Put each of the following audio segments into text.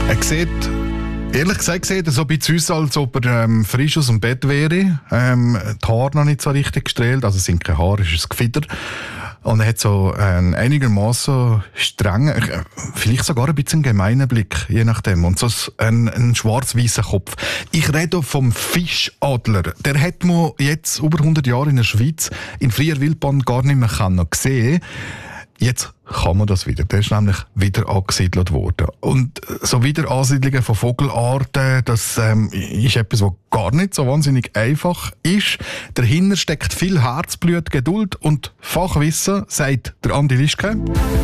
Er sieht, ehrlich gesagt, sieht er so ein bisschen aus, als ob er frisch aus dem Bett wäre. Die Haare noch nicht so richtig gestellt, also es sind keine Haare, es ist ein Gefieder. Und er hat so einen einigermaßen strengen, vielleicht sogar ein bisschen gemeinen Blick, je nachdem. Und so einen schwarz-weißen Kopf. Ich rede vom Fischadler. Der hat man jetzt über 100 Jahre in der Schweiz in freier Wildbahn gar nicht mehr gesehen. Jetzt kann man das wieder. Der ist nämlich wieder angesiedelt worden. Und so Wiederansiedlungen von Vogelarten, das ist etwas, was gar nicht so wahnsinnig einfach ist. Dahinter steckt viel Herzblut, Geduld und Fachwissen, sagt der Andi Lischke.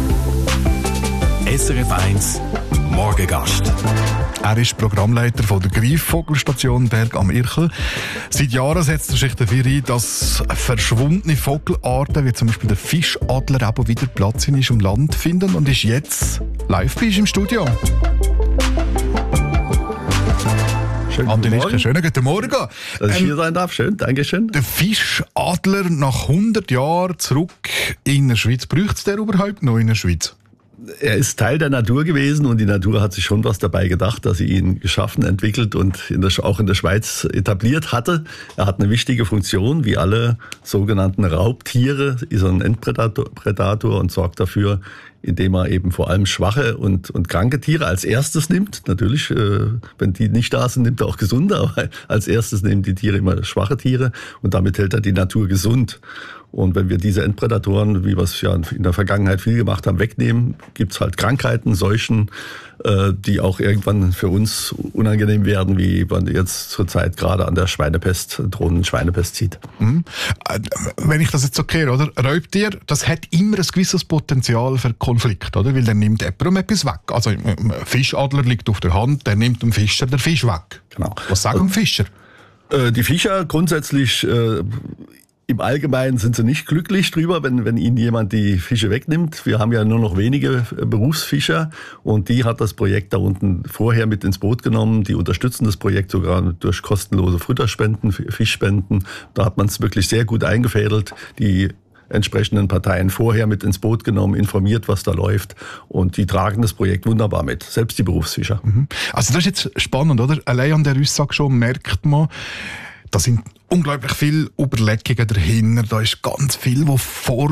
SRF 1 Morgengast. Er ist Programmleiter von der Greifvogelstation Berg am Irchel. Seit Jahren setzt er sich dafür ein, dass verschwundene Vogelarten, wie zum Beispiel der Fischadler, eben wieder Platz in unserem Land finden und ist jetzt live bei uns im Studio. Schönen guten Morgen. Dass ich hier sein darf. Schön, danke schön. Der Fischadler nach 100 Jahren zurück in der Schweiz. Braucht es den überhaupt noch in der Schweiz? Er ist Teil der Natur gewesen und die Natur hat sich schon was dabei gedacht, dass sie ihn geschaffen, entwickelt und auch in der Schweiz etabliert hatte. Er hat eine wichtige Funktion, wie alle sogenannten Raubtiere, ist er ein Endpredator und sorgt dafür, indem er eben vor allem schwache und kranke Tiere als erstes nimmt. Natürlich, wenn die nicht da sind, nimmt er auch gesunde, aber als erstes nehmen die Tiere immer schwache Tiere und damit hält er die Natur gesund. Und wenn wir diese Endprädatoren, wie wir es ja in der Vergangenheit viel gemacht haben, wegnehmen, gibt's halt Krankheiten, Seuchen, die auch irgendwann für uns unangenehm werden, wie man jetzt zurzeit gerade an der drohenden Schweinepest sieht. Mhm. Wenn ich das jetzt so kehre, oder? Raubtier, das hat immer ein gewisses Potenzial für Konflikt, oder? Weil der nimmt jemandem etwas weg. Also ein Fischadler liegt auf der Hand, der nimmt dem Fischer den Fisch weg. Genau. Was sagen Fischer? Die Fischer grundsätzlich... Im Allgemeinen sind sie nicht glücklich drüber, wenn ihnen jemand die Fische wegnimmt. Wir haben ja nur noch wenige Berufsfischer und die hat das Projekt da unten vorher mit ins Boot genommen. Die unterstützen das Projekt sogar durch kostenlose Futterspenden, Fischspenden. Da hat man es wirklich sehr gut eingefädelt. Die entsprechenden Parteien vorher mit ins Boot genommen, informiert, was da läuft. Und die tragen das Projekt wunderbar mit, selbst die Berufsfischer. Mhm. Also das ist jetzt spannend, oder? Allein an der Aussage schon merkt man, da sind unglaublich viele Überlegungen dahinter. Da ist ganz viel, was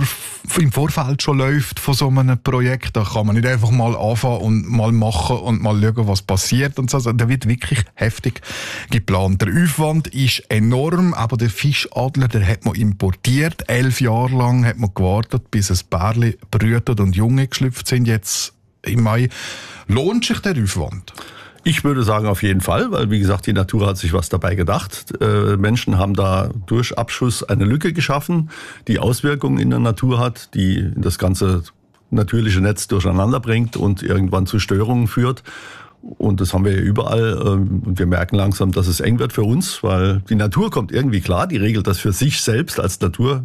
im Vorfeld schon läuft von so einem Projekt. Da kann man nicht einfach mal anfangen und mal machen und mal schauen, was passiert. Und so. Also, da wird wirklich heftig geplant. Der Aufwand ist enorm, aber der Fischadler, der hat man importiert. 11 Jahre lang hat man gewartet, bis ein Pärchen brütet und Junge geschlüpft sind. Jetzt im Mai. Lohnt sich der Aufwand? Ich würde sagen auf jeden Fall, weil wie gesagt, die Natur hat sich was dabei gedacht. Menschen haben da durch Abschuss eine Lücke geschaffen, die Auswirkungen in der Natur hat, die das ganze natürliche Netz durcheinander bringt und irgendwann zu Störungen führt. Und das haben wir ja überall. Und wir merken langsam, dass es eng wird für uns, weil die Natur kommt irgendwie klar, die regelt das für sich selbst als Natur,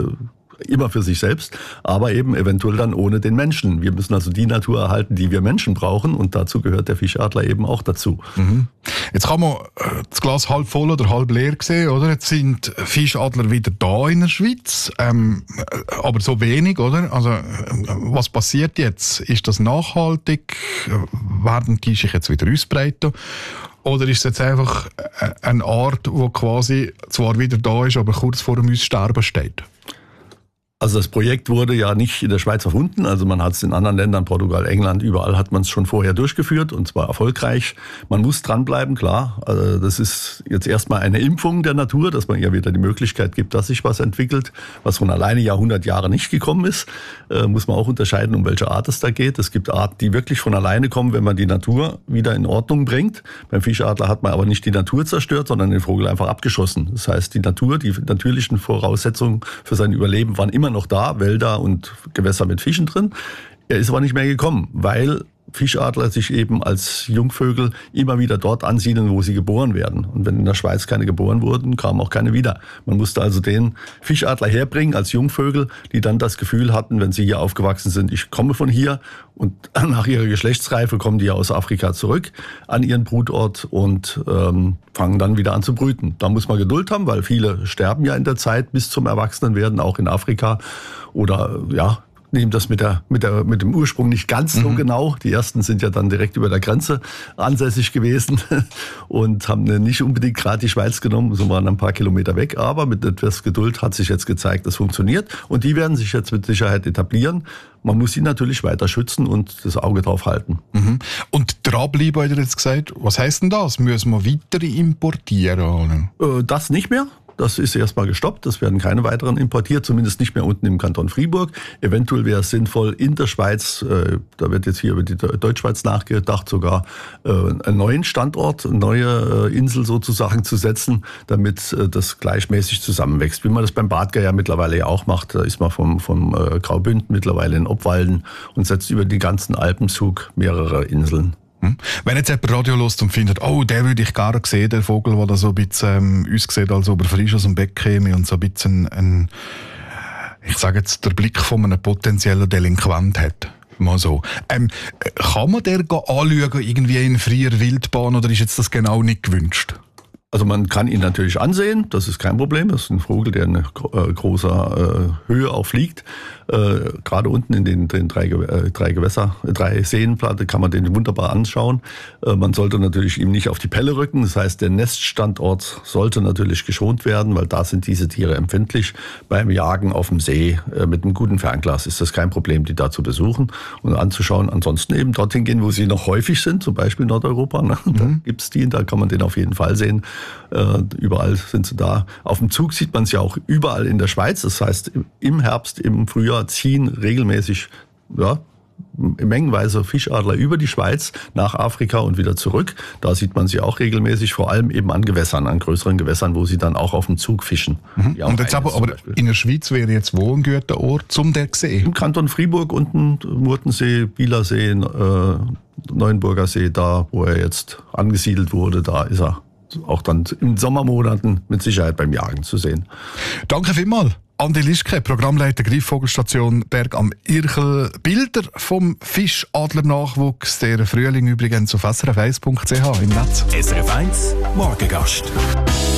immer für sich selbst, aber eben eventuell dann ohne den Menschen. Wir müssen also die Natur erhalten, die wir Menschen brauchen und dazu gehört der Fischadler eben auch dazu. Mhm. Jetzt kann man das Glas halb voll oder halb leer sehen, oder? Jetzt sind Fischadler wieder da in der Schweiz, aber so wenig, oder? Also was passiert jetzt? Ist das nachhaltig? Werden die sich jetzt wieder ausbreiten? Oder ist es jetzt einfach eine Art, die quasi zwar wieder da ist, aber kurz vor dem Aussterben steht? Also das Projekt wurde ja nicht in der Schweiz erfunden, also man hat es in anderen Ländern, Portugal, England, überall hat man es schon vorher durchgeführt und zwar erfolgreich. Man muss dranbleiben, klar. Also das ist jetzt erstmal eine Impfung der Natur, dass man ihr wieder die Möglichkeit gibt, dass sich was entwickelt, was von alleine ja 100 Jahre nicht gekommen ist. Muss man auch unterscheiden, um welche Art es da geht. Es gibt Arten, die wirklich von alleine kommen, wenn man die Natur wieder in Ordnung bringt. Beim Fischadler hat man aber nicht die Natur zerstört, sondern den Vogel einfach abgeschossen. Das heißt, die Natur, die natürlichen Voraussetzungen für sein Überleben waren immer noch da, Wälder und Gewässer mit Fischen drin. Er ist aber nicht mehr gekommen, weil Fischadler sich eben als Jungvögel immer wieder dort ansiedeln, wo sie geboren werden. Und wenn in der Schweiz keine geboren wurden, kamen auch keine wieder. Man musste also den Fischadler herbringen als Jungvögel, die dann das Gefühl hatten, wenn sie hier aufgewachsen sind, ich komme von hier. Und nach ihrer Geschlechtsreife kommen die aus Afrika zurück an ihren Brutort und fangen dann wieder an zu brüten. Da muss man Geduld haben, weil viele sterben ja in der Zeit bis zum Erwachsenenwerden, auch in Afrika. Oder ja, nehmen das mit dem Ursprung nicht ganz so genau. Die ersten sind ja dann direkt über der Grenze ansässig gewesen und haben nicht unbedingt gerade die Schweiz genommen, so waren ein paar Kilometer weg. Aber mit etwas Geduld hat sich jetzt gezeigt, das funktioniert. Und die werden sich jetzt mit Sicherheit etablieren. Man muss sie natürlich weiter schützen und das Auge drauf halten. Und dranbleiben, hat er jetzt gesagt. Was heisst denn das? Müssen wir weitere importieren? Das nicht mehr. Das ist erstmal gestoppt. Es werden keine weiteren importiert, zumindest nicht mehr unten im Kanton Fribourg. Eventuell wäre es sinnvoll, in der Schweiz, da wird jetzt hier über die Deutschschweiz nachgedacht, sogar einen neuen Standort, eine neue Insel sozusagen zu setzen, damit das gleichmäßig zusammenwächst. Wie man das beim Badger ja mittlerweile ja auch macht. Da ist man vom Graubünden mittlerweile in Obwalden und setzt über die ganzen Alpenzug mehrere Inseln. Wenn jetzt jemand Radio hört und findet, oh, den würde ich gerne sehen, der Vogel, der da so ein bisschen uns sieht, als ob er frisch aus dem Beck käme und so ein bisschen ich sage jetzt, der Blick von einem potenziellen Delinquent hat. Mal so. Kann man den anschauen, irgendwie in freier Wildbahn, oder ist jetzt das genau nicht gewünscht? Also man kann ihn natürlich ansehen, das ist kein Problem. Das ist ein Vogel, der in großer Höhe auch fliegt. Gerade unten in den drei Seenplatte kann man den wunderbar anschauen. Man sollte natürlich ihm nicht auf die Pelle rücken. Das heißt, der Neststandort sollte natürlich geschont werden, weil da sind diese Tiere empfindlich. Beim Jagen auf dem See mit einem guten Fernglas ist das kein Problem, die da zu besuchen und anzuschauen. Ansonsten eben dorthin gehen, wo sie noch häufig sind, zum Beispiel Nordeuropa. Ne? Da gibt's die, da kann man den auf jeden Fall sehen. Überall sind sie da. Auf dem Zug sieht man es ja auch überall in der Schweiz. Das heißt, im Herbst, im Frühjahr ziehen regelmäßig mengenweise Fischadler über die Schweiz nach Afrika und wieder zurück. Da sieht man sie auch regelmäßig, vor allem eben an Gewässern, an größeren Gewässern, wo sie dann auch auf dem Zug fischen. Und jetzt aber in der Schweiz wäre jetzt wo ein guter Ort zum den zu sehen? Im Kanton Fribourg unten, Murtensee, Bielersee, Neuenburger See, da wo er jetzt angesiedelt wurde, da ist er auch dann in Sommermonaten mit Sicherheit beim Jagen zu sehen. Danke vielmals. Andi Lischke, Programmleiter Greifvogelstation Berg am Irchel. Bilder vom Fischadlernachwuchs, der Frühling übrigens auf srf1.ch im Netz. SRF 1 Morgengast.